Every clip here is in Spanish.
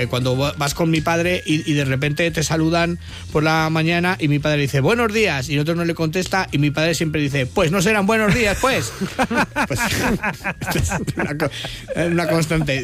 que cuando vas con mi padre y de repente te saludan por la mañana y mi padre dice buenos días y el otro no le contesta y mi padre siempre dice pues no serán buenos días pues. Pues es una constante.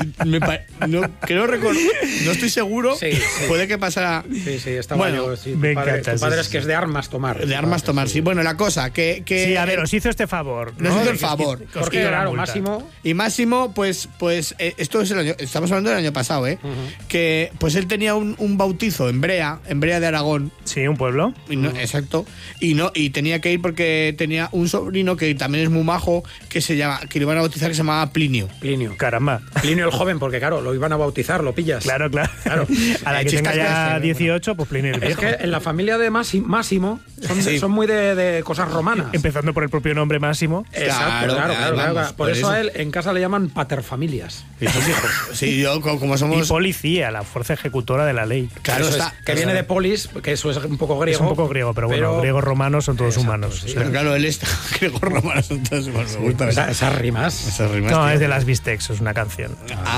No estoy seguro. Sí. Puede que pasara. Sí, estaba bueno, yo. Sí, me tu padre encanta, es que es de armas tomar. De armas tomar, sí. Bueno, la cosa que Sí, a ver, os hizo este favor. Nos ¿no? hizo el favor. Que os Porque quitó la claro, multa. Máximo. Y Máximo, pues esto es el año, estamos hablando del año pasado, que pues él tenía un bautizo en Brea de Aragón. Sí, un pueblo. Y exacto. Y tenía que ir porque tenía un sobrino que también es muy majo, que le iban a bautizar, que se llamaba Plinio. Caramba. Plinio el joven, porque claro, lo iban a bautizar, lo pillas. Claro. Claro. A la que tenga ya 18, pues Plinio el Es viejo. que en la familia de Máximo son muy de cosas romanas. Empezando por el propio nombre Máximo. Exacto, claro. vamos, Por eso a él en casa le llaman paterfamilias. Sí, yo como Y somos. policía, la fuerza ejecutora de la ley. Claro, Eso está. es, que viene de polis, que eso es un poco griego. Es un poco griego, pero bueno, griegos romanos son todos Exacto, humanos. sí. O sea, Claro, él está. Griego romano, entonces me gusta. Esas rimas. Esas rimas, no, tío. es de las Bistecs, es una canción.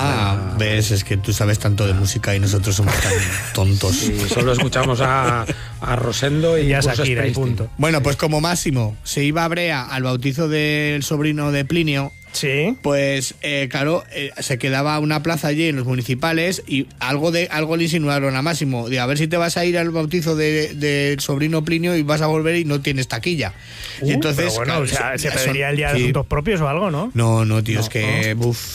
Ves, es que tú sabes tanto de música y nosotros somos tan tontos. Y solo escuchamos a Rosendo y Y a Bruce Shakira, y Springsteen. punto. Bueno, pues como Máximo se iba a Brea al bautizo del sobrino de Plinio, Sí. pues claro, se quedaba una plaza allí en los municipales y algo le insinuaron a Máximo, de a ver si te vas a ir al bautizo del sobrino Plinio y vas a volver y no tienes taquilla. Y entonces, Pero bueno, claro, o sea, se son- pediría el día de sí. asuntos propios o algo, ¿no? No, tío, es que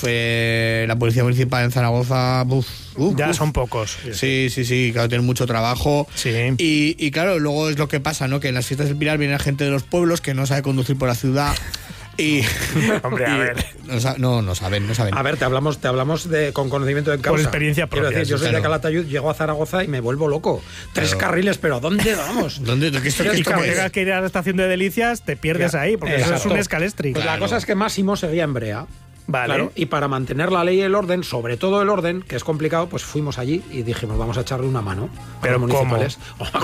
la policía municipal en Zaragoza, Ya son pocos. Sí, claro, tienen mucho trabajo. Sí. Y claro, luego es lo que pasa, ¿no? Que en las fiestas del Pilar viene gente de los pueblos que no sabe conducir por la ciudad. Y. Hombre, a ver. No saben. A ver, te hablamos con conocimiento de causa. Por experiencia Quiero propia, decir, yo sí, soy claro. de Calatayud, llego a Zaragoza y me vuelvo loco. 3 carriles, pero ¿dónde vamos? ¿Dónde? ¿Qué esto Y qué como es? tengas que ir a la estación de Delicias, te pierdes ahí, porque eso es Exacto. un escalestri. Pues la cosa es que Máximo seguía en Brea. Vale. Claro, y para mantener la ley y el orden, sobre todo el orden, que es complicado, pues fuimos allí y dijimos, vamos a echarle una mano a ¿Pero los municipales.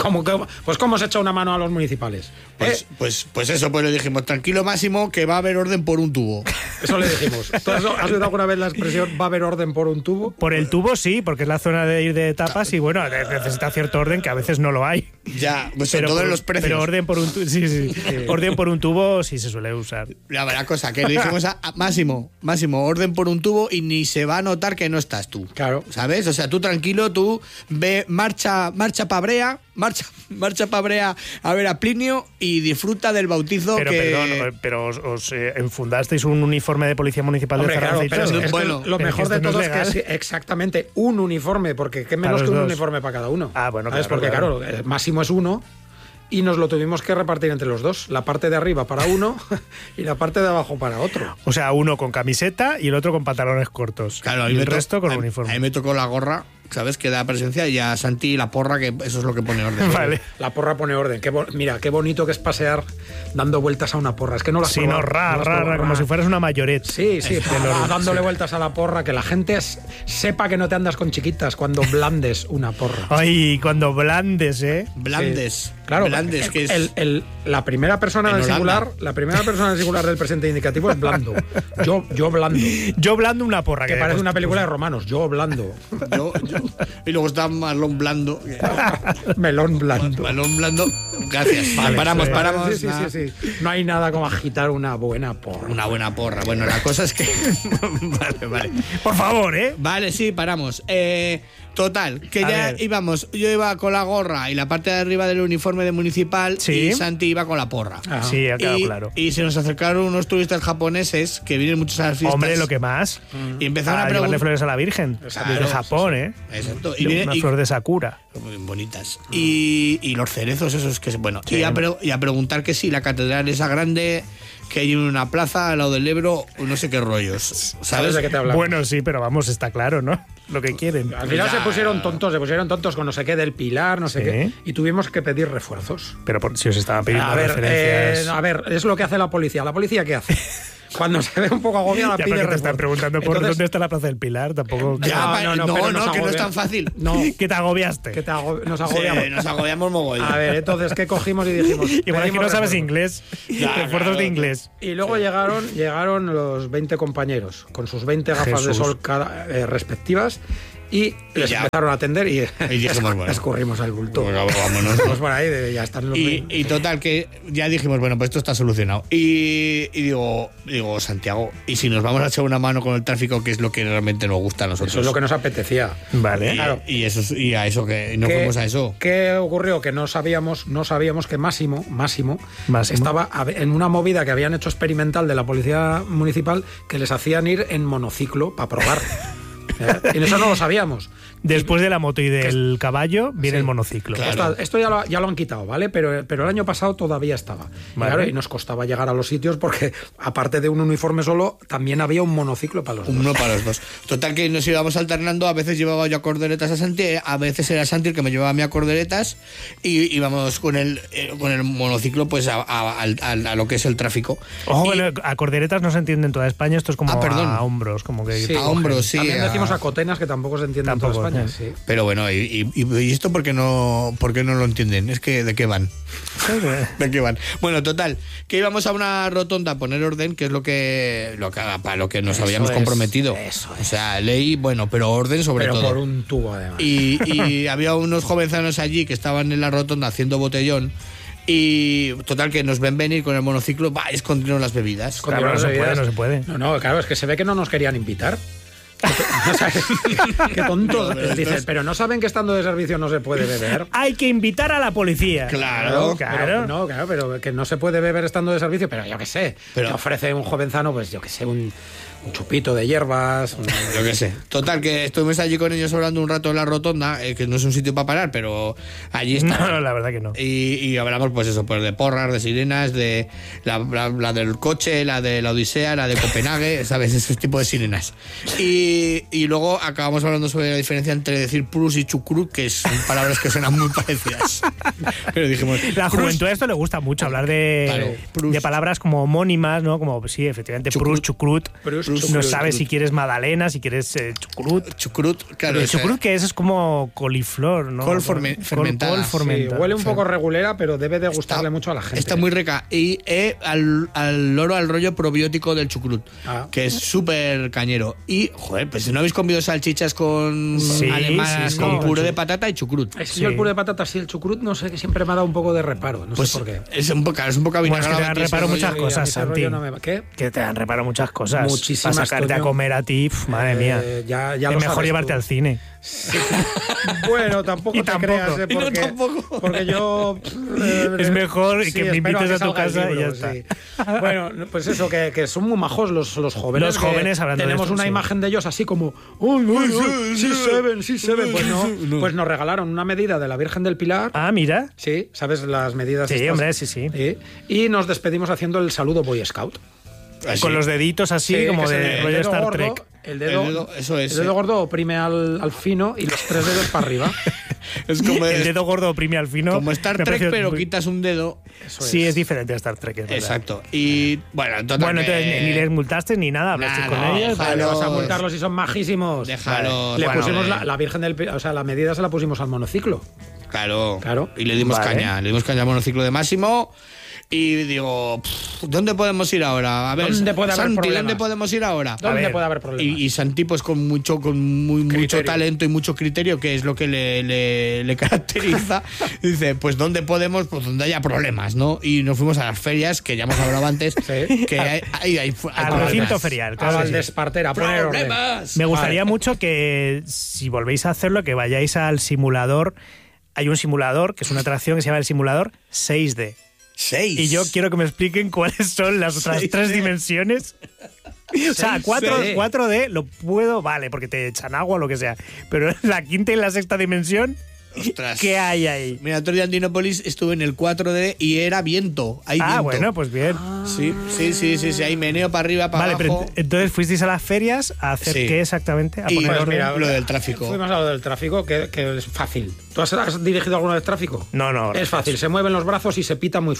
Pues ¿cómo se echa una mano a los municipales? Pues eso, pues le dijimos, tranquilo Máximo, que va a haber orden por un tubo. Eso le dijimos. ¿Tú has oído alguna vez la expresión va a haber orden por un tubo? Por el tubo sí, porque es la zona de ir de etapas y bueno, necesita cierto orden que a veces no lo hay. Ya, pues sobre todo en los precios. Pero orden por un tubo, sí. Orden por un tubo sí se suele usar. La cosa, que le dijimos a Máximo, orden por un tubo y ni se va a notar que no estás tú. Claro. ¿Sabes? O sea, tú tranquilo, tú ve, marcha pa' Brea, marcha pa' Brea a ver a Plinio y disfruta del bautizo Pero que... perdón, pero os enfundasteis un uniforme de policía municipal Hombre, de claro, Zaragoza. pero y todo. es que Bueno, lo pero mejor que de esto no todo es es que legal. es exactamente un uniforme, porque qué menos Para que los un dos. uniforme para cada uno. Ah, bueno, ¿Sabes? claro, Porque claro. el máximo es uno y nos lo tuvimos que repartir entre los dos. La parte de arriba para uno y la parte de abajo para otro. O sea, uno con camiseta y el otro con pantalones cortos. Claro, y el resto con uniforme. A mí me tocó la gorra, ¿sabes? Que da presencia, y a Santi la porra, que eso es lo que pone orden. Vale. La porra pone orden. Mira, qué bonito que es pasear dando vueltas a una porra. Es que no las Sí, no, como si fueras una mayoret. Sí, dándole vueltas a la porra, que la gente sepa que no te andas con chiquitas cuando blandes una porra. Ay, cuando blandes, ¿eh? Blandes. Sí. Claro, Blandes, que es... la primera persona En del Holanda. singular, la primera persona del singular del presente indicativo es blando. Yo blando. Yo blando una porra. Que parece una película de romanos. Yo blando. Y luego está Marlon Blando. Melón blando. Marlón Blando. Gracias. Vale, paramos. Sí. No hay nada como agitar una buena porra. Una buena porra. Bueno, la cosa es que... vale. Por favor, ¿eh? Vale, sí, paramos. Total, que A ya ver. íbamos. Yo iba con la gorra y la parte de arriba del uniforme de municipal, Sí. y Santi iba con la porra. Ajá. Sí, ha quedado claro. Y se nos acercaron unos turistas japoneses que vienen muchos a las fiestas. Hombre, lo que más. Y empezaron a llevarle preguntar. flores a la Virgen. Claro, Desde Japón, ¿eh? Exacto. Una flor de Sakura. Muy bonitas. Y los cerezos esos que... Bueno, Sí. y a preguntar que si la catedral esa grande que hay en una plaza al lado del Ebro, no sé qué rollos. ¿Sabes de qué te hablamos? Bueno, sí, pero vamos, está claro, ¿no? Lo que quieren. Al final Ya. se pusieron tontos con no sé qué del Pilar, no sé Sí. qué. Y tuvimos que pedir refuerzos. Pero si os estaban pidiendo A ver, referencias... es lo que hace la policía. ¿La policía qué hace? Cuando se ve un poco agobiada, Ya, pide porque te refuerzos. están preguntando por Entonces, dónde está la Plaza del Pilar, tampoco... Ya, no, no, pero nos que no es agobia- tan fácil. No, Que te agobiaste. que nos Sí, agobiamos. nos agobiamos mogollón. A ver, entonces, ¿qué cogimos y dijimos? Igual es que pedimos no sabes refuerzos. inglés. Ya, Refuerzos claro. de inglés. Y luego llegaron los 20 compañeros, con sus 20 gafas de Jesús. sol respectivas, y les ya. empezaron a atender y, dijimos, bueno, escurrimos al bulto. Bueno, vámonos. Pues por ahí, ya están los... Y total, que ya dijimos, bueno, pues esto está solucionado. Y digo, Santiago, ¿y si nos vamos a echar una mano con el tráfico, que es lo que realmente nos gusta a nosotros? Eso es lo que nos apetecía. Vale. Claro. Y a eso que no fuimos a eso. ¿Qué ocurrió? Que no sabíamos que Máximo estaba en una movida que habían hecho experimental de la policía municipal, que les hacían ir en monociclo para probar. Y eso no lo sabíamos. Después de la moto y del caballo viene Sí. el monociclo. Claro. Esto ya lo han quitado, ¿vale? Pero el año pasado todavía estaba. Vale. Y nos costaba llegar a los sitios porque, aparte de un uniforme solo, también había un monociclo para los dos. Uno para los dos. Total, que nos íbamos alternando. A veces llevaba yo a corderetas a Santi, a veces era Santi el que me llevaba a mí a corderetas, y íbamos con el monociclo pues a lo que es el tráfico. Ojo, Y- bueno, a corderetas no se entiende en toda España, esto es como perdón. a hombros, como que Sí. a hombros, sí. También decimos a cotenas, que tampoco se entiende Tampoco, en toda España. sí. Sí. Pero bueno, ¿y esto por qué no lo entienden? Es que ¿de qué van? ¿De qué van? Bueno, total, que íbamos a una rotonda a poner orden, que es para lo que nos Eso habíamos es, comprometido. eso O sea, ley, bueno, pero orden sobre Pero todo. por un tubo, además. Y había unos jovenzanos allí que estaban en la rotonda haciendo botellón. Y total, que nos ven venir con el monociclo, va, escondieron las bebidas. Claro, no se puede, no se puede. No, claro, es que se ve que no nos querían invitar. O sea, qué tontos. Dicen, pero no saben que estando de servicio no se puede beber. Hay que invitar a la policía. Claro, claro. Pero que no se puede beber estando de servicio, pero yo qué sé. Pero- te ofrece un jovenzano, pues yo qué sé, un chupito de hierbas. Yo qué sé. Total, que estuvimos allí con ellos hablando un rato en la rotonda, que no es un sitio para parar, pero allí está. No, la verdad que no. Y hablamos, pues eso, pues de porras, de sirenas, de la del coche, la de la Odisea, la de Copenhague, ¿sabes? Ese tipo de sirenas. Y luego acabamos hablando sobre la diferencia entre decir prus y chucrut, que son palabras que suenan muy parecidas. Pero dijimos, La prus, juventud a esto le gusta mucho hablar Claro, de prus. palabras como homónimas, ¿no? Como, sí, efectivamente, prus, chucrut. Prus, No chucrut. sabes si quieres magdalena, si quieres chucrut. chucrut, claro. El esa- chucrut, que es como coliflor, ¿no? Col fermentada. Col Sí, fermentada. huele un poco regulera, pero debe de gustarle mucho a la gente. Está muy rica. Y al loro, al rollo probiótico del chucrut, Ah. que es súper cañero. Y, joder, pues si no habéis comido salchichas con Sí, alemanas, sí, con sí. puré de patata y chucrut. Es que Sí. yo el puré de patatas y el chucrut, no sé, que siempre me ha dado un poco de reparo. No Pues sé por qué. es un poco Bueno, es que te avinagrado dan aquí ese reparo rollo. muchas Sí, a mí cosas, ese Santi. rollo no me va. ¿Qué? Que te dan reparo muchas cosas. Muchísimas, Para sacarte a Toño. comer a ti, madre mía. Ya Es lo mejor sabes llevarte tú. al cine. Bueno, tampoco Y te tampoco. creas, Y no, porque, tampoco. porque yo... Es mejor sí, que me espero invites a tu salga el casa y ya libro, está. sí. Bueno, pues eso, que son muy majos los jóvenes. Los jóvenes que hablando de tenemos esto, una sí. imagen de ellos así como... ¡Oh, no, no, sí se ven! Pues no, pues nos regalaron una medida de la Virgen del Pilar. Ah, mira. Sí, ¿sabes las medidas? Sí, estas? hombre, sí. Y nos despedimos haciendo el saludo Boy Scout. Así. Con los deditos así, Sí, como que es de el rollo dedo Star gordo, Trek. El dedo, El dedo, eso es, el dedo sí. gordo oprime al fino y los 3 dedos para arriba. Es como, El dedo gordo oprime al fino. como Star Me Trek, pareció pero muy- quitas un dedo. Eso Sí, es diferente a Star Trek, es verdad. Exacto. Y bueno, total, Bueno, que- entonces ni les multaste ni nada, hablaste Nada, con no, ellos. ojalá. Le vas a Déjalos. multarlos si son majísimos. Déjalos. Le Bueno, pusimos la Virgen del Pilar, o sea, la medida se la pusimos al monociclo. Claro. Claro. Y le dimos Vale. caña. Le dimos caña al monociclo de Máximo. Y digo, ¿dónde podemos ir ahora? A ver, ¿Dónde puede haber Santi, problemas? ¿dónde podemos ir ahora? ¿Dónde ver, puede haber problemas? Y Santi, pues con mucho Criterio. talento y mucho criterio, que es lo que le caracteriza, dice, pues ¿dónde podemos? Pues donde haya problemas, ¿no? Y nos fuimos a las ferias, que ya hemos hablado antes, Sí. que hay Al problemas. recinto ferial. A claro que sí. Valdespartera, a poner orden. ¡Problemas! Me gustaría mucho que, si volvéis a hacerlo, que vayáis al simulador. Hay un simulador, que es una atracción que se llama el simulador 6D. 6. Y yo quiero que me expliquen cuáles son las otras 6D. 3 dimensiones. O sea, 4D lo puedo, vale, porque te echan agua o lo que sea. Pero la quinta y la sexta dimensión, Ostras. ¿qué hay ahí? Mira, otro día en Dinópolis estuve en el 4D y era viento. Hay Ah, viento. bueno, pues bien. Sí, hay meneo para arriba, para Vale, pero abajo. entonces fuisteis a las ferias a hacer Sí. qué exactamente? A Y poner pues orden. mira, lo del tráfico. Fuimos a lo del tráfico, que es fácil. ¿Tú has dirigido alguna vez tráfico? No, Es fácil, se mueven los brazos y se pita muy fuerte.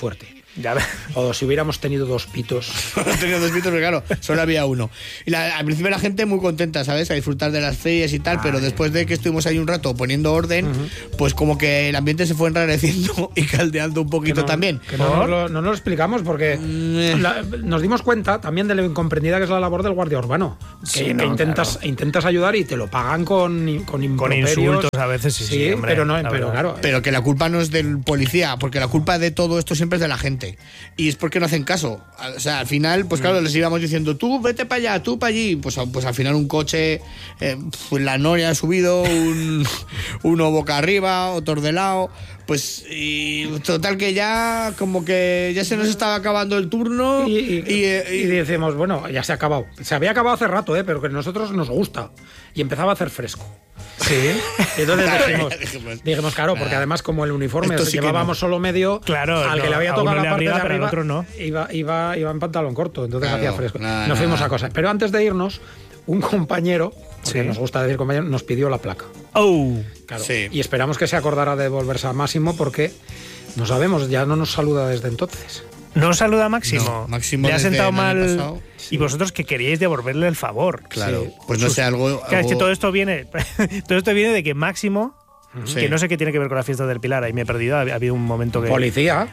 Ya ves. O si hubiéramos tenido 2 pitos. Tenía 2 pitos, pero claro, solo había uno. Y al principio la gente muy contenta, ¿sabes? A disfrutar de las ferias y tal, pero después de que estuvimos ahí un rato poniendo orden, pues como que el ambiente se fue enrareciendo y caldeando un poquito también. Que no nos lo explicamos porque nos dimos cuenta también de lo incomprendida que es la labor del guardia urbano. Que intentas ayudar y te lo pagan con insultos a veces, sí, hombre, pero claro. Pero que la culpa no es del policía, porque la culpa de todo esto siempre es de la gente. Y es porque no hacen caso. O sea, al final, pues claro, les íbamos diciendo, tú vete para allá, tú para allí. Pues al final un coche, pues la noria ha subido, uno boca arriba, otro de lado. Pues y total que ya como que ya se nos estaba acabando el turno y decimos, bueno, ya se ha acabado. Se había acabado hace rato, pero que a nosotros nos gusta. Y empezaba a hacer fresco. Sí. Y entonces dijimos, claro, porque además como el uniforme llevábamos solo medio, claro, al que le había tocado la parte de arriba, el otro no. Iba en pantalón corto, entonces hacía fresco. Nos fuimos a cosas. Pero antes de irnos, un compañero, porque nos gusta decir compañero, nos pidió la placa. Claro. Sí. Y esperamos que se acordara de devolverse a Máximo porque no sabemos, ya no nos saluda desde entonces. ¿No saluda a Máximo? No, Máximo le ha sentado mal. Y vosotros que queríais devolverle el favor. Claro, pues no sé, algo. Claro, es que todo esto viene de que Máximo, que no sé qué tiene que ver con la fiesta del Pilar, ahí me he perdido, ha habido un momento que. Policía.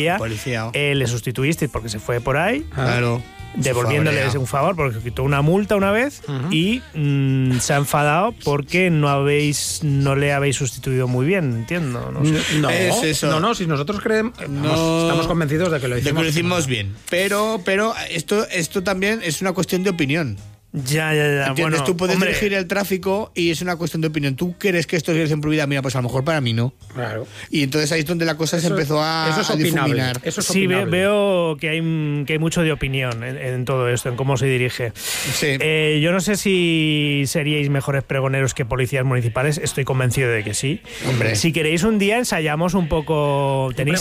Le sustituisteis porque se fue por ahí. Claro. Devolviéndoles un favor porque quitó una multa una vez y se ha enfadado porque no le habéis sustituido muy bien, entiendo. No sé. No, es eso. No, si nosotros estamos convencidos de que lo hicimos bien. Pero esto también es una cuestión de opinión. Ya. ¿Entiendes? Bueno, tú puedes dirigir el tráfico y es una cuestión de opinión. ¿Tú crees que esto es dirección prohibida? Mira, pues a lo mejor para mí no. Claro. Y entonces ahí es donde la cosa se empezó a difuminar. Eso es sí, opinable. Veo que hay mucho de opinión en todo esto, en cómo se dirige. Sí. Yo no sé si seríais mejores pregoneros que policías municipales. Estoy convencido de que sí. Hombre. Si queréis un día ensayamos un poco. ¿Tenéis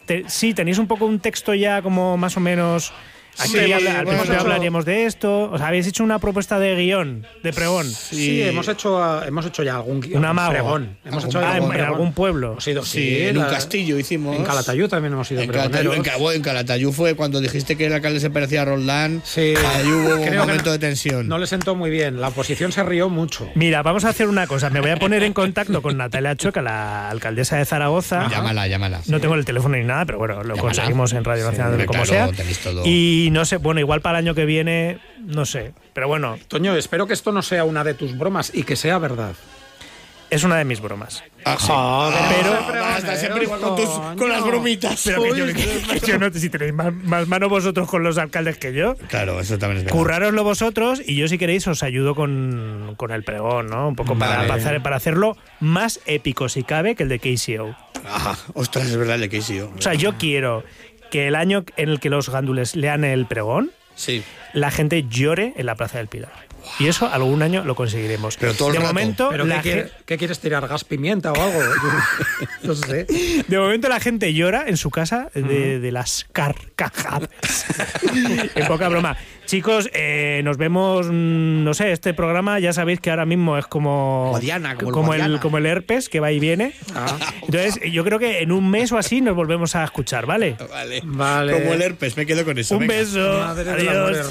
un poco un texto ya como más o menos? Aquí hablaríamos de esto. O sea, habéis hecho una propuesta de guión, de pregón. Sí, hemos hecho ya algún guión. Un amago. Pregón. Hemos hecho en algún pueblo. Hemos ido, en un castillo hicimos. En Calatayud también hemos ido pregoneros. En Calatayud fue cuando dijiste que el alcalde se parecía a Roldán. Sí. Ahí hubo un momento de tensión. No le sentó muy bien. La oposición se rió mucho. Mira, vamos a hacer una cosa. Me voy a poner en contacto con Natalia Chueca, la alcaldesa de Zaragoza. Llámala. No tengo el teléfono ni nada, pero bueno, lo conseguimos en Radio Nacional, como sea. Todo. Y no sé, bueno, igual para el año que viene, no sé, pero bueno. Toño, espero que esto no sea una de tus bromas y que sea verdad. Es una de mis bromas. Pero hasta siempre igual con las bromitas. Pero que yo no, si tenéis más mano vosotros con los alcaldes que yo. Claro, eso también es verdad. Currároslo vosotros y yo si queréis os ayudo con el pregón, ¿no? Un poco para hacerlo más épico si cabe que el de KCO. Ostras, es verdad el de KCO. O sea, yo quiero que el año en el que los gándules lean el pregón, la gente llore en la Plaza del Pilar. Y eso algún año lo conseguiremos. Pero todo el rato. Momento, ¿Pero ¿qué quieres tirar? ¿Gas pimienta o algo? No sé. De momento la gente llora en su casa de las carcajadas. En poca broma. Chicos, nos vemos, no sé, este programa ya sabéis que ahora mismo es como el herpes que va y viene. Entonces yo creo que en un mes o así nos volvemos a escuchar, ¿vale? Vale. Como el herpes, me quedo con eso. Un beso. Adiós.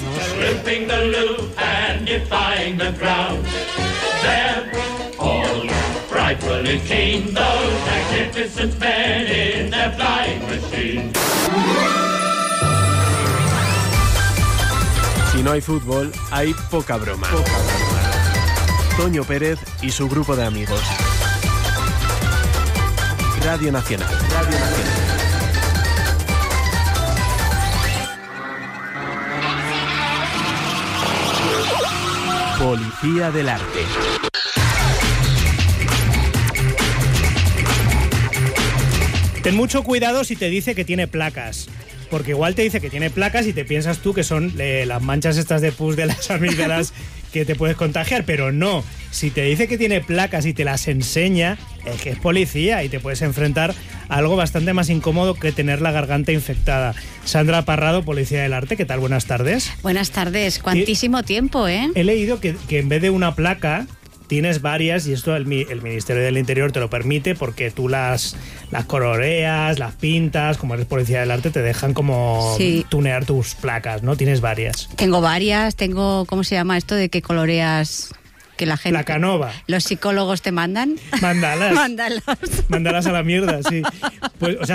Si no hay fútbol, hay poca broma. Toño Pérez y su grupo de amigos. Radio Nacional. Policía del Arte. Ten mucho cuidado si te dice que tiene placas. Porque igual te dice que tiene placas y te piensas tú que son las manchas estas de pus de las amígdalas que te puedes contagiar, pero no. Si te dice que tiene placas y te las enseña, es que es policía y te puedes enfrentar a algo bastante más incómodo que tener la garganta infectada. Sandra Parrado, Policía del Arte, ¿qué tal? Buenas tardes. Buenas tardes. Cuantísimo tiempo, ¿eh? He leído que en vez de una placa tienes varias y esto el Ministerio del Interior te lo permite porque tú las coloreas, las pintas, como eres policía del arte, te dejan como tunear tus placas, ¿no? Tienes varias. Tengo varias, ¿cómo se llama esto de que coloreas? Que la gente, Placa Nova. Los psicólogos te mandan. Mandalas. Mandalas a la mierda, sí. Pues, o sea,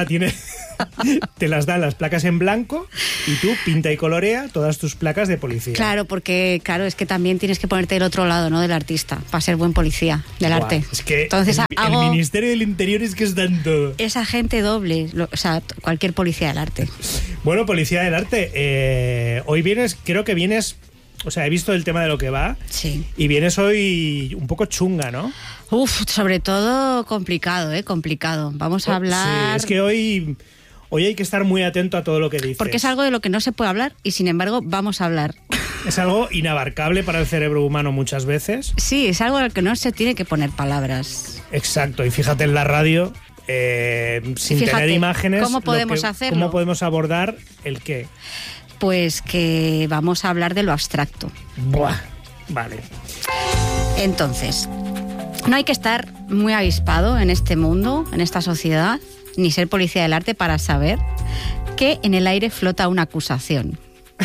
te las dan las placas en blanco y tú pinta y colorea todas tus placas de policía. Claro, porque es que también tienes que ponerte del otro lado, ¿no? Del artista, para ser buen policía del arte. Es que entonces el Ministerio del Interior es que es tanto. Es agente doble, o sea, cualquier policía del arte. Bueno, policía del arte, hoy creo que vienes. O sea, he visto el tema de lo que va. Sí. Y vienes hoy un poco chunga, ¿no? Sobre todo complicado, complicado. Vamos a hablar... Sí, es que hoy hay que estar muy atento a todo lo que dices. Porque es algo de lo que no se puede hablar y sin embargo vamos a hablar. Es algo inabarcable para el cerebro humano muchas veces. Sí, es algo al que no se tiene que poner palabras. Exacto, y fíjate en la radio, sin tener imágenes... ¿Cómo podemos hacerlo? ¿Cómo podemos abordar el qué? Pues que vamos a hablar de lo abstracto. Buah, vale. Entonces, no hay que estar muy avispado en este mundo, en esta sociedad, ni ser policía del arte para saber que en el aire flota una acusación.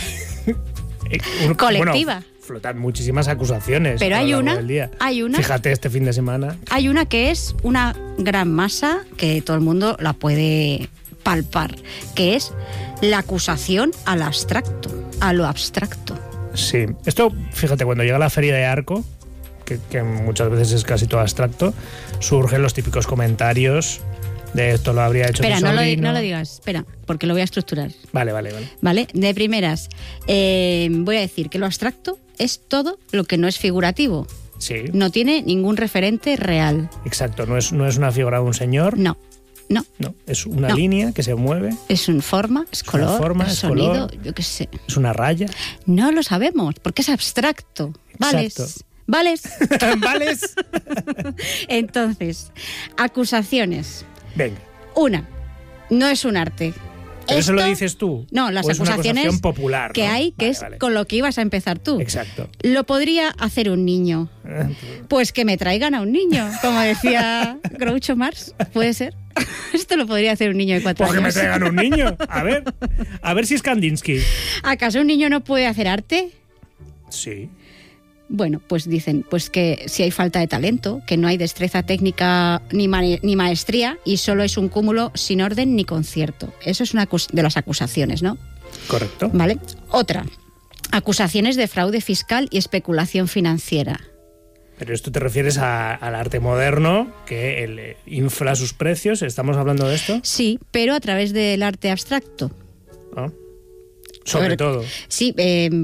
Colectiva. Bueno, flotan muchísimas acusaciones. Pero hay una. Fíjate este fin de semana. Hay una que es una gran masa que todo el mundo la puede palpar, que es la acusación a lo abstracto. Sí, esto, fíjate, cuando llega la feria de Arco, que muchas veces es casi todo abstracto, surgen los típicos comentarios de esto lo habría hecho. Espera, no lo digas, espera, porque lo voy a estructurar. Vale. Vale, de primeras, voy a decir que lo abstracto es todo lo que no es figurativo. Sí. No tiene ningún referente real. Exacto, no es una figura de un señor. No, es una línea que se mueve. Es una forma, es color, es sonido, yo qué sé. Es una raya. No lo sabemos, porque es abstracto. ¿Vales? ¿Vales? Entonces, acusaciones. Venga. Una, no es un arte. ¿Pero eso lo dices tú? No, las acusaciones es una acusación popular, que ¿no? hay, que con lo que ibas a empezar tú. Exacto. Lo podría hacer un niño. Pues que me traigan a un niño, como decía Groucho Marx. ¿Puede ser? Esto lo podría hacer un niño de 4 años. Pues que me traigan un niño. A ver si es Kandinsky. ¿Acaso un niño no puede hacer arte? Sí. Bueno, pues dicen que si hay falta de talento, que no hay destreza técnica ni maestría y solo es un cúmulo sin orden ni concierto. Eso es una de las acusaciones, ¿no? Correcto. Vale. Otra, acusaciones de fraude fiscal y especulación financiera. Pero esto te refieres al arte moderno, que infla sus precios. ¿Estamos hablando de esto? Sí, pero a través del arte abstracto. ¿Ah? Sobre todo. Sí,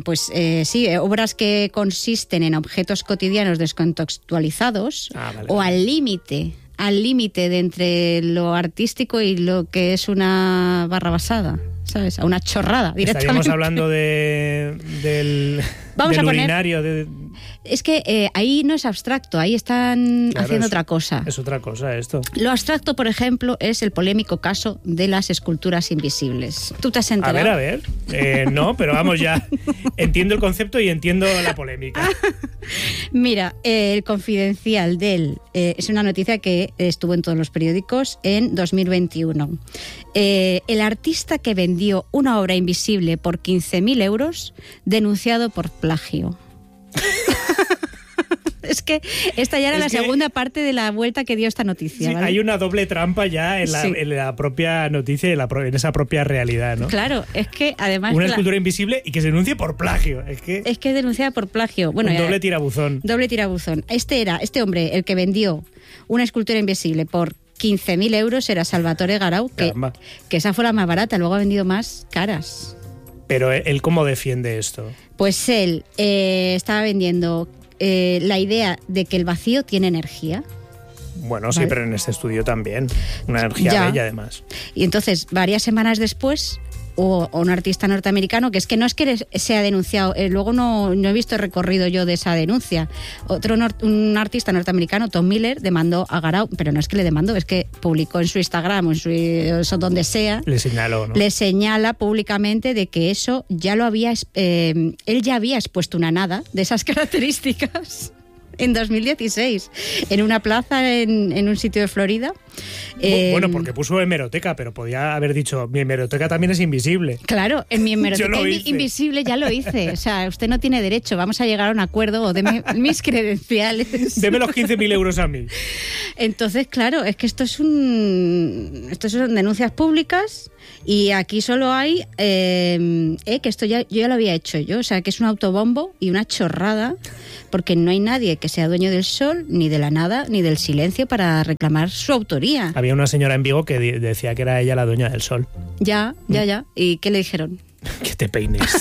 obras que consisten en objetos cotidianos descontextualizados o al límite de entre lo artístico y lo que es una barra basada, ¿sabes? A una chorrada directamente. Estaríamos hablando del urinario. Es que ahí no es abstracto, ahí están haciendo otra cosa. Es otra cosa esto. Lo abstracto, por ejemplo, es el polémico caso de las esculturas invisibles. ¿Tú te has enterado? A ver. No, pero vamos ya. Entiendo el concepto y entiendo la polémica. Mira, el Confidencial es una noticia que estuvo en todos los periódicos en 2021. El artista que vendió una obra invisible por 15.000 euros, denunciado por plagio. Es que esta ya era la segunda parte de la vuelta que dio esta noticia. Sí, ¿vale? Hay una doble trampa ya en la propia noticia y en esa propia realidad, ¿no? Claro, es que además... Una escultura invisible y que se denuncie por plagio. Es que es denunciada por plagio. Bueno, doble tirabuzón. Doble tirabuzón. Este hombre, el que vendió una escultura invisible por 15.000 euros, era Salvatore Garau, que esa fue la más barata, luego ha vendido más caras. Pero él, ¿cómo defiende esto? Pues él estaba vendiendo la idea de que el vacío tiene energía. Bueno, sí, pero en este estudio también. Una energía bella, además. Y entonces, varias semanas después, o un artista norteamericano, que no es que sea denunciado, luego no he visto el recorrido yo de esa denuncia. Un artista norteamericano, Tom Miller, demandó a Garau, pero no es que le demandó, es que publicó en su Instagram o en donde sea. Le señaló, ¿no? Le señala públicamente de que eso ya lo había... él ya había expuesto una nada de esas características. en 2016, en una plaza en un sitio de Florida. Bueno, porque puso hemeroteca, pero podía haber dicho, mi hemeroteca también es invisible. Claro, en mi hemeroteca invisible ya lo hice. O sea, usted no tiene derecho, vamos a llegar a un acuerdo o deme mis credenciales. Deme los 15.000 euros a mí. Entonces, claro, es que esto son denuncias públicas y aquí solo hay que esto yo ya lo había hecho yo, o sea, que es un autobombo y una chorrada, porque no hay nadie que sea dueño del sol, ni de la nada, ni del silencio para reclamar su autoría. Había una señora en Vigo que decía que era ella la dueña del sol. Ya. ¿Y qué le dijeron? Que te peines.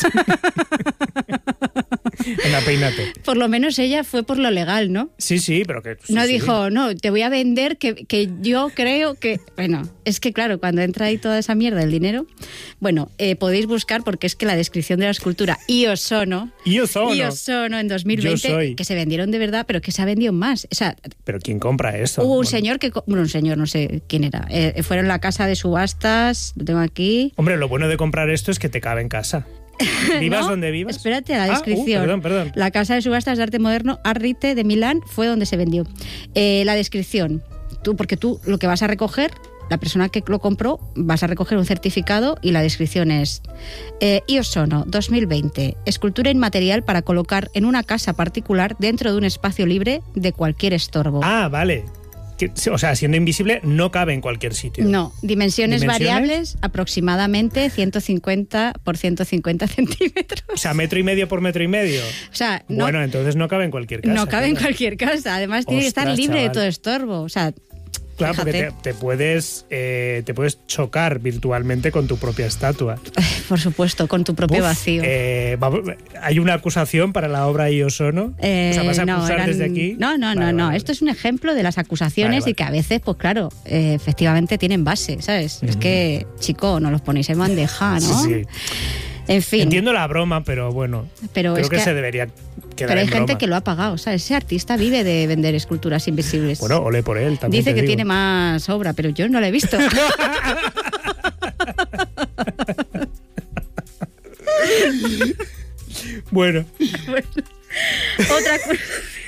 Anda, peínate. Por lo menos ella fue por lo legal, ¿no? Sí, pero que... No sí. dijo, no, te voy a vender que yo creo que... Bueno, es que claro, cuando entra ahí toda esa mierda, el dinero... Bueno, podéis buscar, porque es que la descripción de la escultura Io Sono en 2020, que se vendieron de verdad, pero que se ha vendido más. O sea, ¿pero quién compra eso? Hubo un señor que... Bueno, un señor, no sé quién era. Fueron a la casa de subastas, lo tengo aquí. Hombre, lo bueno de comprar esto es que te cabe en casa. ¿Vivas ¿no? donde vivas? Espérate a la descripción. Perdón. La casa de subastas de arte moderno Arrite de Milán fue donde se vendió. La descripción. Porque tú lo que vas a recoger, la persona que lo compró, vas a recoger un certificado y la descripción es Io Sono 2020, escultura inmaterial para colocar en una casa particular dentro de un espacio libre de cualquier estorbo. Ah, vale. O sea, siendo invisible no cabe en cualquier sitio. No, dimensiones variables, aproximadamente 150 por 150 centímetros. O sea, 1,5 metros por 1,5 metros. O sea, bueno, entonces no cabe en cualquier casa. No cabe en cualquier casa. Además, tiene que estar libre de todo estorbo. O sea, claro, fíjate. Porque te puedes chocar virtualmente con tu propia estatua. Por supuesto, con tu propio vacío. ¿Hay una acusación para la obra Io Sono? O sea, ¿vas a acusar desde aquí? No. Vale. Esto es un ejemplo de las acusaciones y que a veces, pues claro, efectivamente tienen base, ¿sabes? Es que, chico, no los ponéis en bandeja, ¿no? Sí. En fin. Entiendo la broma, pero bueno, creo que se debería quedar pero hay en gente broma. Que lo ha pagado, o sea, ese artista vive de vender esculturas invisibles. Bueno, ole por él, también. Dice te que digo. tiene más obra, pero yo no la he visto. Bueno. Otra cosa.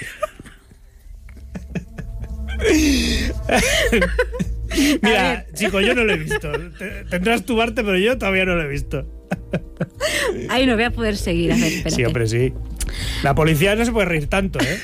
Mira, chico, yo no lo he visto. Tendrás tu arte, pero yo todavía no lo he visto. Ay, no voy a poder seguir. A ver, espérate. Sí, hombre, sí. La policía no se puede reír tanto, ¿eh?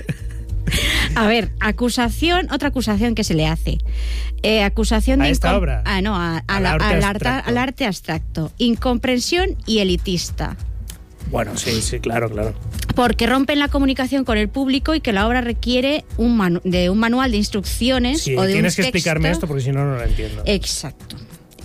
A ver, otra acusación que se le hace. Acusación de... ¿A esta obra? No, al arte abstracto. Incomprensión y elitista. Bueno, sí, claro. Porque rompen la comunicación con el público y que la obra requiere de un manual de instrucciones o de tienes un que texto. explicarme esto porque si no, no lo entiendo. Exacto.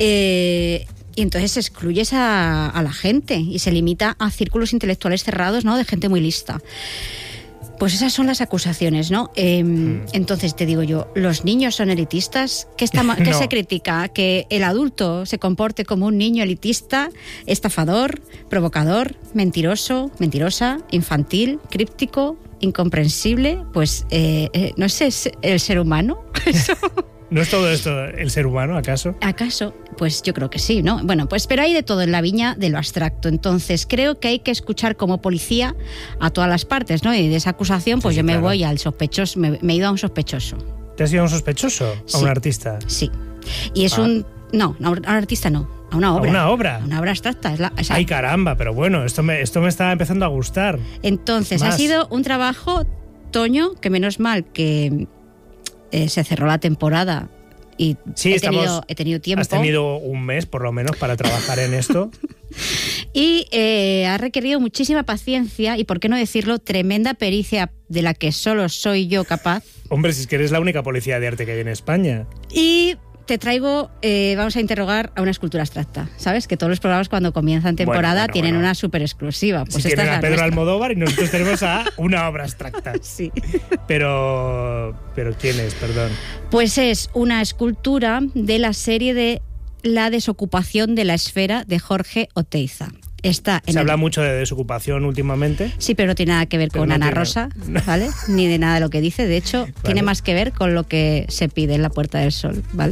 Y entonces excluyes a la gente y se limita a círculos intelectuales cerrados, ¿no? De gente muy lista. Pues esas son las acusaciones, ¿no? Entonces te digo yo, ¿los niños son elitistas? ¿Qué No. se critica? ¿Que el adulto se comporte como un niño elitista, estafador, provocador, mentiroso, mentirosa, infantil, críptico, incomprensible? Pues, no sé, ¿es el ser humano? ¿No es todo esto el ser humano, acaso? ¿Acaso? Pues yo creo que sí, ¿no? Bueno, pues pero hay de todo en la viña de lo abstracto. Entonces creo que hay que escuchar como policía a todas las partes, ¿no? Y de esa acusación, pues Sí, yo me claro. voy al sospechoso, me he ido a un sospechoso. ¿Te has ido a un sospechoso? ¿A Sí. un artista? Sí. Y es un artista no, a una obra. ¿A una obra? A una obra abstracta. Ay, caramba, pero bueno, esto me está empezando a gustar. Entonces, ha Más. sido un trabajo, Toño, que menos mal que se cerró la temporada y Sí, he tenido tiempo. Has tenido un mes, por lo menos, para trabajar en esto. Y ha requerido muchísima paciencia y, por qué no decirlo, tremenda pericia de la que solo soy yo capaz. Hombre, si es que eres la única policía de arte que hay en España. Y te traigo, vamos a interrogar a una escultura abstracta. ¿Sabes? Que todos los programas cuando comienzan temporada tienen una súper exclusiva. Pues si esta tienen es a la Pedro nuestra. Almodóvar y nosotros tenemos a una obra abstracta. Sí. Pero ¿quién es? Perdón. Pues es una escultura de la serie de La desocupación de la esfera de Jorge Oteiza. Está en Se habla mucho de desocupación últimamente. Sí, pero no tiene nada que ver Pero con no Ana tiene- Rosa, ¿vale? Ni de nada de lo que dice. De hecho, tiene más que ver con lo que se pide en la Puerta del Sol, ¿vale?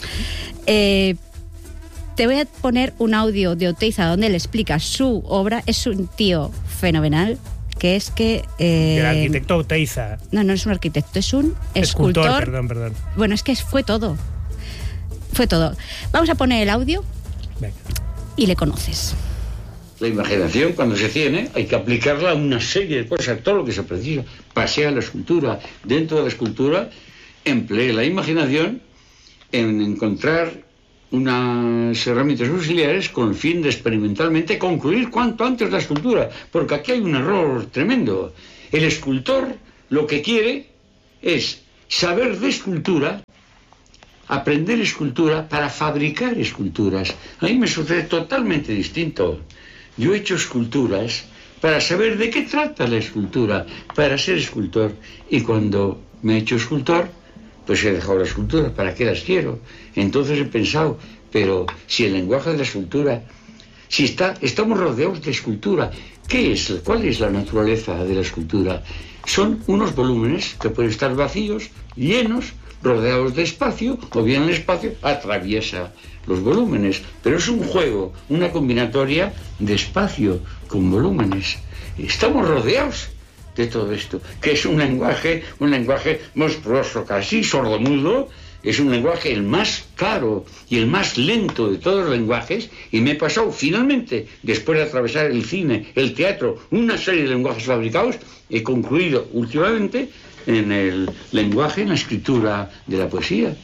Te voy a poner un audio de Oteiza donde él explica su obra. Es un tío fenomenal que es que... El arquitecto Oteiza. No es un arquitecto, es un escultor. Perdón. Bueno, es que fue todo. Vamos a poner el audio. Venga. Y le conoces. La imaginación, cuando se tiene, hay que aplicarla a una serie de cosas, todo lo que se precisa. Pasea la escultura. Dentro de la escultura, emplee la imaginación en encontrar unas herramientas auxiliares con el fin de experimentalmente concluir cuanto antes la escultura. Porque aquí hay un error tremendo. El escultor lo que quiere es saber de escultura, aprender escultura para fabricar esculturas. A mí me sucede totalmente distinto. Yo he hecho esculturas para saber de qué trata la escultura, para ser escultor. Y cuando me he hecho escultor, pues he dejado la escultura. ¿Para qué las quiero? Entonces he pensado, pero si el lenguaje de la escultura, estamos rodeados de escultura, ¿qué es? ¿Cuál es la naturaleza de la escultura? Son unos volúmenes que pueden estar vacíos, llenos, rodeados de espacio, o bien el espacio atraviesa los volúmenes, pero es un juego, una combinatoria de espacio con volúmenes. Estamos rodeados de todo esto, que es un lenguaje monstruoso, casi sordomudo. Es un lenguaje el más caro y el más lento de todos los lenguajes, y me he pasado finalmente, después de atravesar el cine, el teatro, una serie de lenguajes fabricados, he concluido últimamente en el lenguaje, en la escritura de la poesía.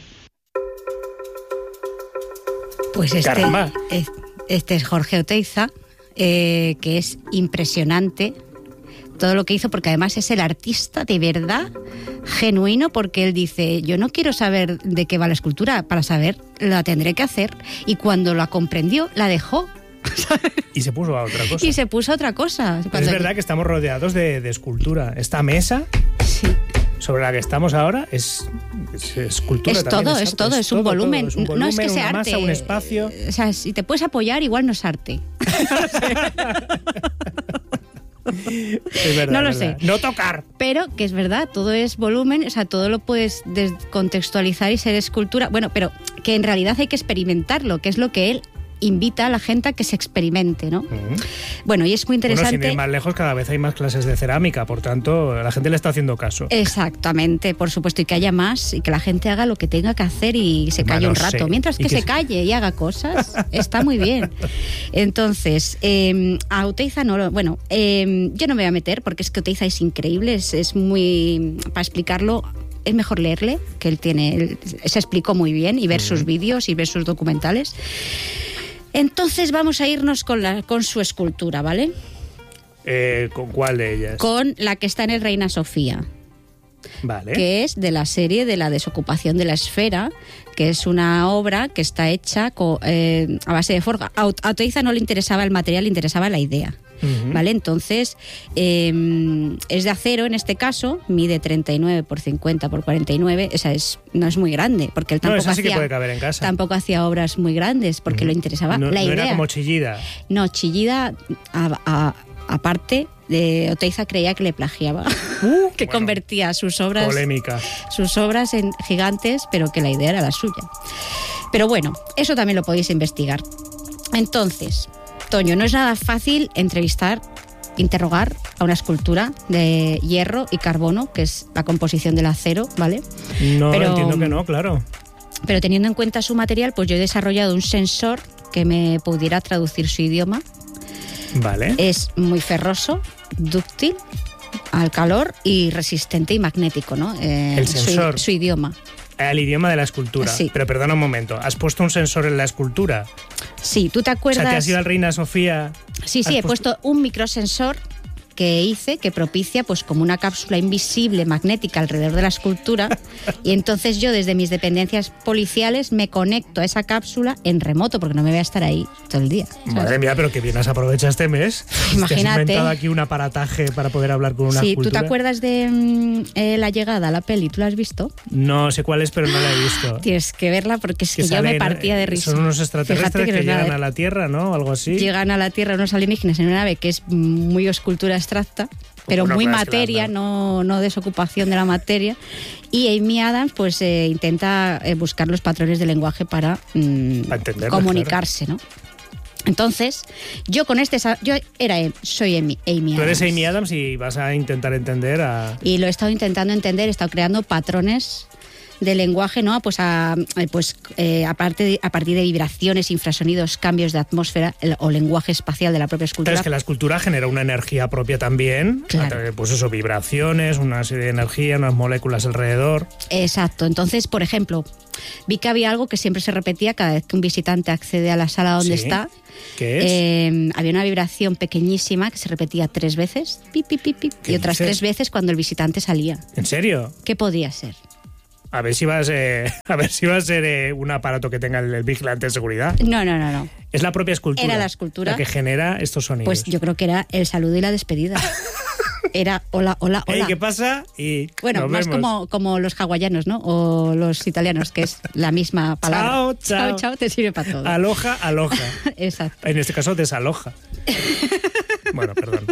Pues este es Jorge Oteiza, que es impresionante todo lo que hizo, porque además es el artista de verdad genuino, porque él dice, yo no quiero saber de qué va la escultura, para saber la tendré que hacer, y cuando la comprendió, la dejó. Y se puso a otra cosa. Es verdad que estamos rodeados de escultura. Esta mesa... Sí. Sobre la que estamos ahora es escultura. Es un volumen. No es que sea una arte. Masa, un espacio. O sea, si te puedes apoyar, igual no es arte. Es verdad, no lo sé. No tocar. Pero que es verdad, todo es volumen, o sea, todo lo puedes descontextualizar y ser escultura. Bueno, pero que en realidad hay que experimentarlo, que es lo que él invita a la gente a que se experimente, ¿no? Bueno, y es muy interesante. Sin ir más lejos, cada vez hay más clases de cerámica, por tanto, la gente le está haciendo caso. Exactamente, por supuesto, y que haya más, y que la gente haga lo que tenga que hacer y se calle un rato. Mientras que se calle y haga cosas, está muy bien. Entonces, a Oteiza yo no me voy a meter, porque es que Oteiza es increíble, es muy... Para explicarlo, es mejor leerle, que él se explicó muy bien, y ver sus vídeos y ver sus documentales. Entonces vamos a irnos con su escultura, ¿vale? ¿Con cuál de ellas? Con la que está en el Reina Sofía. Vale. Que es de la serie de la desocupación de la esfera, que es una obra que está hecha a base de forja. A Oteiza no le interesaba el material, le interesaba la idea. ¿Vale? Entonces, es de acero en este caso, mide 39 por 50 por 49, no es muy grande, porque él tampoco sí que puede caber en casa. Tampoco hacía obras muy grandes, porque le interesaba la idea. No era como Chillida. No, Chillida, aparte, Oteiza creía que le plagiaba, que convertía sus obras en gigantes, pero que la idea era la suya. Pero bueno, eso también lo podéis investigar. Entonces, Toño, no es nada fácil interrogar a una escultura de hierro y carbono, que es la composición del acero, ¿vale? Entiendo que no, claro. Pero teniendo en cuenta su material, pues yo he desarrollado un sensor que me pudiera traducir su idioma. Vale. Es muy ferroso, dúctil al calor y resistente y magnético, ¿no? El sensor. Su idioma. El idioma de la escultura. Sí. Pero perdona un momento, ¿has puesto un sensor en la escultura? Sí, ¿tú te acuerdas? O sea, ¿te has ido al Reina Sofía? Sí, he puesto un microsensor que hice, que propicia pues como una cápsula invisible magnética alrededor de la escultura, y entonces yo desde mis dependencias policiales me conecto a esa cápsula en remoto, porque no me voy a estar ahí todo el día, ¿sabes? Madre mía, pero que bien has aprovechado este mes. Imagínate. ¿Te has inventado aquí un aparataje para poder hablar con una escultura? Sí, ¿tú te acuerdas de La Llegada, la peli? ¿Tú la has visto? No sé cuál es, pero no la he visto. Tienes que verla, porque es que yo me partía de risa. Son unos extraterrestres que llegan a la Tierra, ¿no? Algo así. Llegan a la Tierra unos alienígenas en una nave que es muy escultura abstracta, pero muy materia, no desocupación de la materia. Y Amy Adams pues intenta buscar los patrones de lenguaje para comunicarse, claro, ¿no? Entonces, yo con soy Amy Adams. Tú eres Amy Adams y vas a intentar entender a... Y lo he estado intentando entender, he estado creando patrones de lenguaje, ¿no? Pues a partir de vibraciones, infrasonidos, cambios de atmósfera o lenguaje espacial de la propia escultura. Pero es que la escultura genera una energía propia también, claro. Pues eso, vibraciones, una serie de energía, unas moléculas alrededor. Exacto. Entonces, por ejemplo, vi que había algo que siempre se repetía cada vez que un visitante accede a la sala donde está. ¿Qué es? Había una vibración pequeñísima que se repetía 3 veces, pip, pip, pip, pip, y otras 3 veces cuando el visitante salía. ¿En serio? ¿Qué podía ser? A ver si va a ser un aparato que tenga el vigilante de seguridad. No. Es la propia escultura. Era la escultura la que genera estos sonidos. Pues yo creo que era el saludo y la despedida. Era hola, hola, hola. Hey, ¿qué pasa? Y bueno, más como los hawaianos, ¿no? O los italianos, que es la misma palabra. Chao, chao. Chao, chao, te sirve para todo. Aloja, aloja. Exacto. En este caso, desaloja. Bueno, perdón.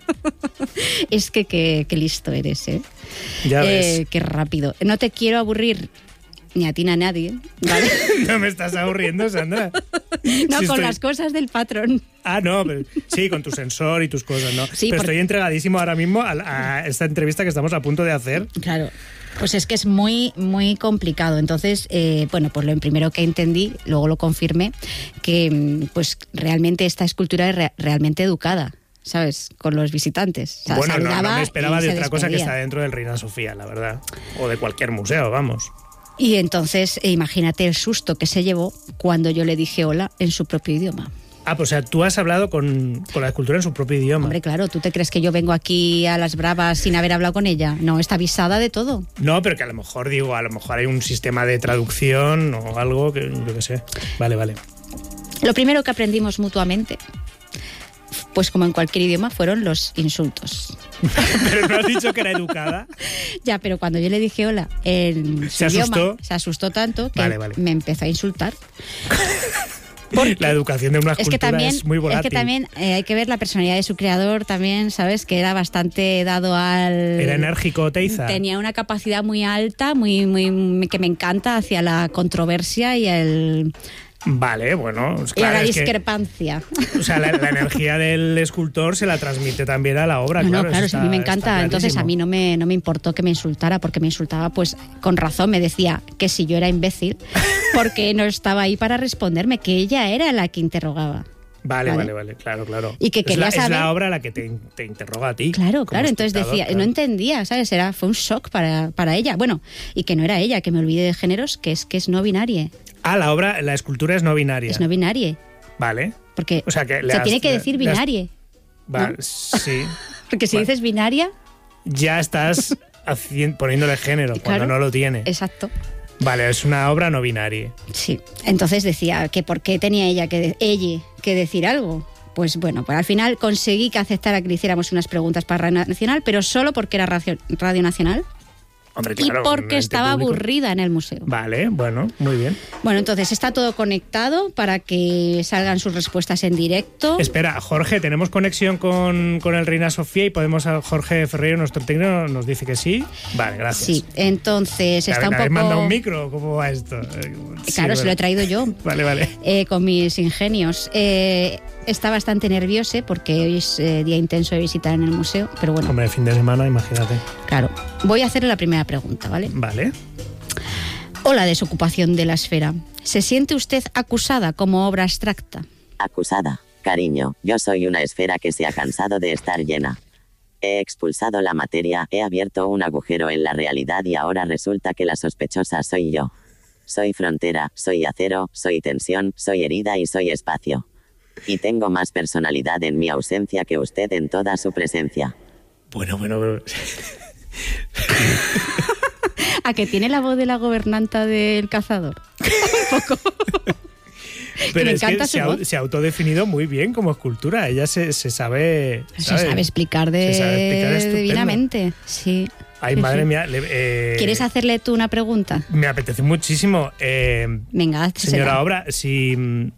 Es que qué listo eres, ¿eh? Ya ves. Qué rápido. No te quiero aburrir ni a ti ni a nadie, ¿vale? No me estás aburriendo, Sandra. No, sí, con las cosas del patrón. Ah, no, pero, sí, con tu sensor y tus cosas, ¿no? Sí, pero estoy entregadísimo ahora mismo a esta entrevista que estamos a punto de hacer. Claro. Pues es que es muy, muy complicado. Entonces, bueno, pues lo primero que entendí, luego lo confirmé, que pues realmente esta escultura es realmente educada, ¿sabes? Con los visitantes. O sea, bueno, no me esperaba de otra despedía. Cosa que está dentro del Reina Sofía, la verdad. O de cualquier museo, vamos. Y entonces, imagínate el susto que se llevó cuando yo le dije hola en su propio idioma. Ah, pues o sea, tú has hablado con la escultura en su propio idioma. Hombre, claro, ¿tú te crees que yo vengo aquí a las bravas sin haber hablado con ella? No, está avisada de todo. No, pero que a lo mejor hay un sistema de traducción o algo que yo qué sé. Vale. Lo primero que aprendimos mutuamente, pues como en cualquier idioma, fueron los insultos. Pero no has dicho que era educada. Ya, pero cuando yo le dije hola en su idioma, se asustó tanto que me empezó a insultar. La educación de una escultura es muy volátil. Es que también hay que ver la personalidad de su creador también, ¿sabes? Que era bastante dado al... Era enérgico, Teiza. Tenía una capacidad muy alta, muy que me encanta, hacia la controversia y el... Vale, bueno. Claro, y a la discrepancia. O sea, la energía del escultor se la transmite también a la obra. Claro, a mí me encanta. Entonces a mí no me importó que me insultara, porque me insultaba pues con razón. Me decía que si yo era imbécil, porque no estaba ahí para responderme, que ella era la que interrogaba. Vale, claro. Y que quería saber... Es la obra la que te interroga a ti. Claro. Entonces decía, no entendía, ¿sabes? Fue un shock para ella. Bueno, y que no era ella, que me olvidé de géneros, que es no binaria. Ah, la escultura es no binaria. Es no binaria. Vale. Porque se tiene que decir binaria. Vale, ¿no? Sí. Porque si dices binaria... Ya estás poniéndole género cuando no lo tiene. Exacto. Vale, es una obra no binaria. Sí. Entonces decía que por qué tenía ella que decir algo. Pues bueno, al final conseguí que aceptara que le hiciéramos unas preguntas para Radio Nacional, pero solo porque era Radio Nacional. Hombre, claro, y porque estaba aburrida en el museo. Vale, bueno, muy bien. Bueno, entonces está todo conectado para que salgan sus respuestas en directo. Espera, Jorge, ¿tenemos conexión con el Reina Sofía? Y podemos a Jorge Ferreiro, nuestro técnico, nos dice que sí. Vale, gracias. Sí, entonces está un poco... ¿Manda un micro? ¿Cómo va esto? Claro, se lo he traído yo. Vale. Con mis ingenios. Está bastante nerviosa porque hoy es día intenso de visitar en el museo, pero bueno. Hombre, fin de semana, imagínate. Claro. Voy a hacerle la primera pregunta, ¿vale? Vale. Hola, desocupación de la esfera. ¿Se siente usted acusada como obra abstracta? Acusada. Cariño, yo soy una esfera que se ha cansado de estar llena. He expulsado la materia, he abierto un agujero en la realidad y ahora resulta que la sospechosa soy yo. Soy frontera, soy acero, soy tensión, soy herida y soy espacio. Y tengo más personalidad en mi ausencia que usted en toda su presencia. Bueno. ¿A que tiene la voz de la gobernanta del cazador? Un poco. Pero me es encanta que se ha autodefinido muy bien como escultura. Ella se sabe... Se sabe explicar divinamente. Sí. Ay, madre mía. ¿Quieres hacerle tú una pregunta? Me apetece muchísimo. Venga, señora Obra, si...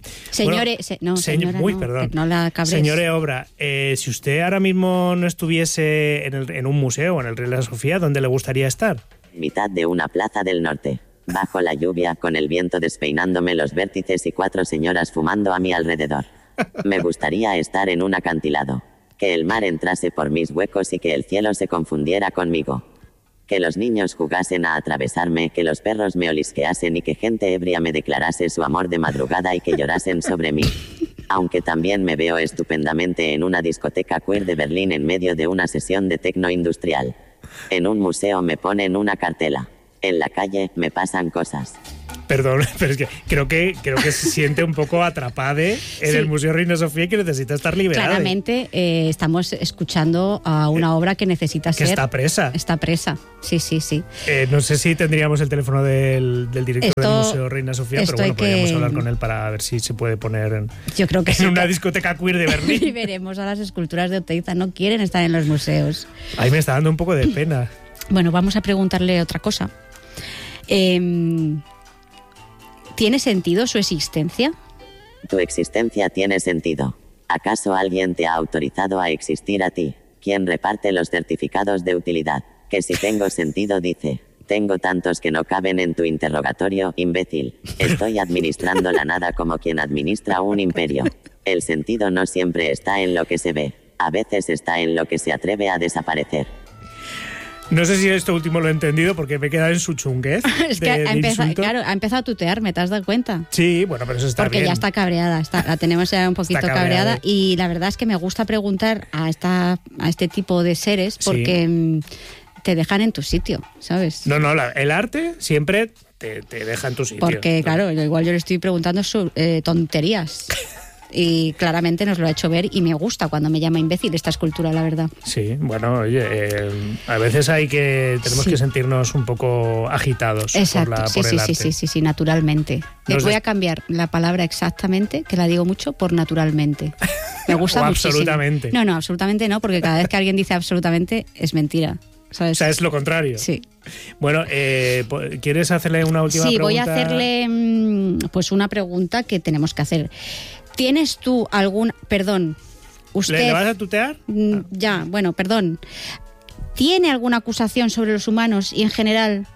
Perdón. No la cabres. Señora Obra, si usted ahora mismo no estuviese en un museo o en el Reina Sofía, ¿dónde le gustaría estar? Mitad de una plaza del norte. Bajo la lluvia, con el viento despeinándome los vértices y 4 señoras fumando a mi alrededor. Me gustaría estar en un acantilado. Que el mar entrase por mis huecos y que el cielo se confundiera conmigo. Que los niños jugasen a atravesarme, que los perros me olisqueasen y que gente ebria me declarase su amor de madrugada y que llorasen sobre mí. Aunque también me veo estupendamente en una discoteca queer de Berlín en medio de una sesión de tecno industrial. En un museo me ponen una cartela. En la calle me pasan cosas. Perdón, pero es que creo que se siente un poco atrapada en el Museo Reina Sofía y que necesita estar liberada. Claramente estamos escuchando a una obra que necesita ser... Que está presa. Está presa, sí. No sé si tendríamos el teléfono del director del Museo Reina Sofía, pero bueno, podríamos hablar con él para ver si se puede poner Yo creo que en una discoteca queer de Berlín. Y veremos a las esculturas de Oteiza, no quieren estar en los museos. Ahí me está dando un poco de pena. Bueno, vamos a preguntarle otra cosa. ¿Tiene sentido su existencia? Tu existencia tiene sentido. ¿Acaso alguien te ha autorizado a existir a ti? ¿Quién reparte los certificados de utilidad? Que si tengo sentido dice. Tengo tantos que no caben en tu interrogatorio, imbécil. Estoy administrando la nada como quien administra un imperio. El sentido no siempre está en lo que se ve. A veces está en lo que se atreve a desaparecer. No sé si esto último lo he entendido porque me he quedado en su chunguez. Es que ha empezado a tutearme, ¿te has dado cuenta? Sí, bueno, pero eso está porque bien. Porque ya está cabreada, la tenemos ya un poquito cabreada. Y la verdad es que me gusta preguntar a este tipo de seres porque te dejan en tu sitio, ¿sabes? No, el arte siempre te deja en tu sitio. Porque, claro, igual yo le estoy preguntando tonterías. Y claramente nos lo ha hecho ver y me gusta cuando me llama imbécil esta escultura, la verdad. Sí, bueno, oye, a veces tenemos que sentirnos un poco agitados. Exacto, por el arte. Sí, naturalmente. Voy a cambiar la palabra exactamente, que la digo mucho, por naturalmente. Me gusta muchísimo. Absolutamente. No, absolutamente no, porque cada vez que alguien dice absolutamente es mentira. ¿Sabes? O sea, es lo contrario. Sí. Bueno, ¿quieres hacerle una última pregunta? Sí, voy a hacerle pues una pregunta que tenemos que hacer. ¿Tienes tú algún... Perdón, usted... ¿Le vas a tutear? Ya, bueno, perdón. ¿Tiene alguna acusación sobre los humanos y en general...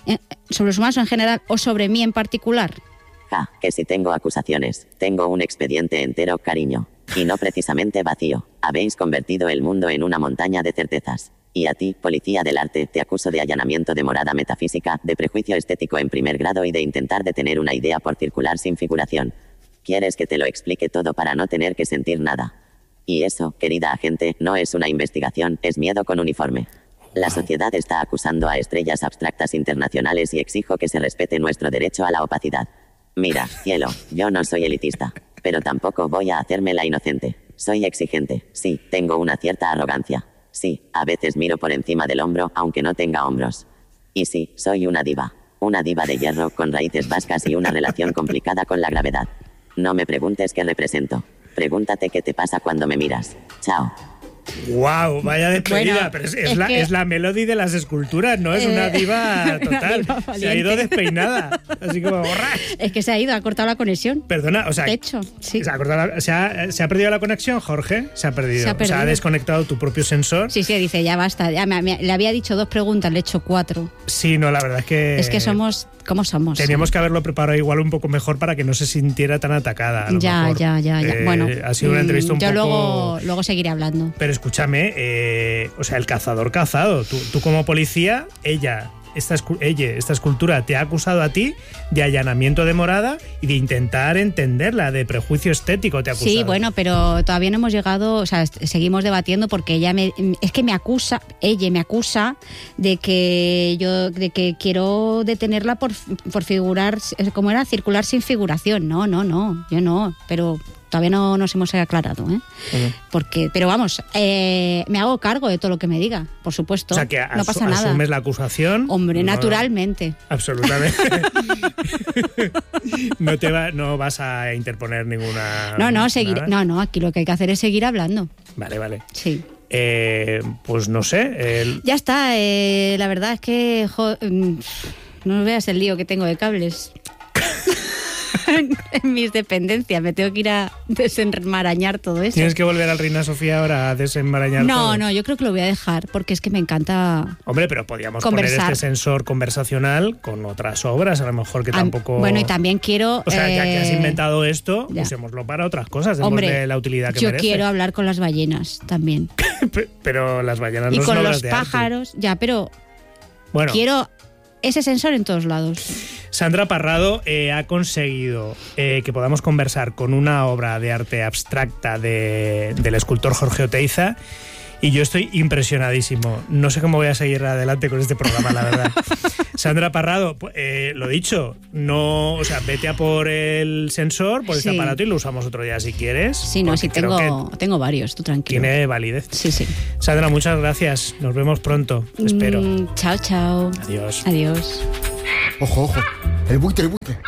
sobre los humanos en general o sobre mí en particular? Que si tengo acusaciones. Tengo un expediente entero, cariño. Y no precisamente vacío. Habéis convertido el mundo en una montaña de certezas. Y a ti, policía del arte, te acuso de allanamiento de morada metafísica, de prejuicio estético en primer grado y de intentar detener una idea por circular sin figuración. ¿Quieres que te lo explique todo para no tener que sentir nada? Y eso, querida agente, no es una investigación, es miedo con uniforme. La sociedad está acusando a estrellas abstractas internacionales y exijo que se respete nuestro derecho a la opacidad. Mira, cielo, yo no soy elitista, pero tampoco voy a hacerme la inocente. Soy exigente, sí, tengo una cierta arrogancia. Sí, a veces miro por encima del hombro, aunque no tenga hombros. Y sí, soy una diva. Una diva de hierro, con raíces vascas y una relación complicada con la gravedad. No me preguntes qué represento. Pregúntate qué te pasa cuando me miras. Chao. ¡Guau! Vaya despedida. Bueno, pero es la melody de las esculturas, ¿no? Es una diva total. Diva se ha ido despeinada. Así como borrar. Es que se ha ido, ha cortado la conexión. Perdona, o sea... De hecho, sí. ¿Se ha perdido la conexión, Jorge? Se ha perdido. O sea, ha desconectado tu propio sensor. Sí, dice, ya basta. Ya le había dicho 2 preguntas, le he hecho 4. Sí, no, la verdad es que... Es que somos... ¿Cómo somos? Teníamos que haberlo preparado igual un poco mejor para que no se sintiera tan atacada. Ya. Bueno, ha sido una entrevista un yo poco... luego seguiré hablando. Pero escúchame, o sea, el cazador cazado. Tú como policía, esta escultura te ha acusado a ti de allanamiento de morada y de intentar entenderla, de prejuicio estético te ha acusado. Sí, bueno, pero todavía no hemos llegado, o sea, seguimos debatiendo porque ella me acusa de que quiero detenerla por figurar, ¿cómo era? Circular sin figuración. No, yo no, pero todavía no nos hemos aclarado, ¿eh? Porque, pero vamos, me hago cargo de todo lo que me diga, por supuesto. O sea, que no pasa nada. ¿Asumes la acusación? Hombre, naturalmente. Absolutamente. No vas a interponer ninguna... No, aquí lo que hay que hacer es seguir hablando. Vale. Sí. Pues no sé. Ya está, la verdad es que no veas el lío que tengo de cables. en mis dependencias. Me tengo que ir a desenmarañar todo eso. ¿Tienes que volver al Reina Sofía ahora a desenmarañar todo? No, yo creo que lo voy a dejar porque es que me encanta. Hombre, pero podíamos conversar. poner este sensor conversacional con otras obras, a lo mejor que tampoco... Bueno, y también quiero... O sea, ya que has inventado esto, ya. usémoslo para otras cosas, Hombre, de la utilidad que yo merece. quiero hablar con las ballenas también. Pero las ballenas Y no son con obras los de arte. pájaros, ya, pero Bueno, quiero ese sensor en todos lados. Sandra Parrado ha conseguido que podamos conversar con una obra de arte abstracta del escultor Jorge Oteiza. Y yo estoy impresionadísimo. No sé cómo voy a seguir adelante con este programa, la verdad. Sandra Parrado, lo dicho, no, o sea, vete a por el sensor, por este aparato y lo usamos otro día si quieres. Sí, no, sí, tengo varios, tú tranquilo. Tiene validez. Sí, sí. Sandra, muchas gracias. Nos vemos pronto, espero. Chao, chao. Adiós. Adiós. Ojo, ojo. El buitre, el buitre.